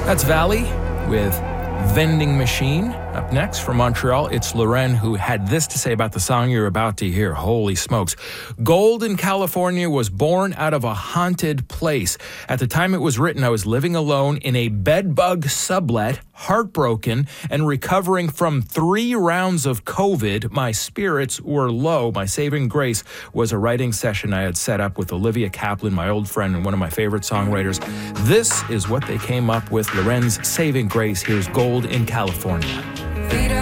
That's Valley with Vending Machine. Up next from Montreal, it's Loren, who had this to say about the song you're about to hear. Holy smokes. Gold in California was born out of a haunted place. At the time it was written, I was living alone in a bedbug sublet, heartbroken, and recovering from 3 rounds of COVID. My spirits were low. My saving grace was a writing session I had set up with Olivia Kaplan, my old friend and one of my favorite songwriters. This is what they came up with. Loren's saving grace. Here's Gold in California.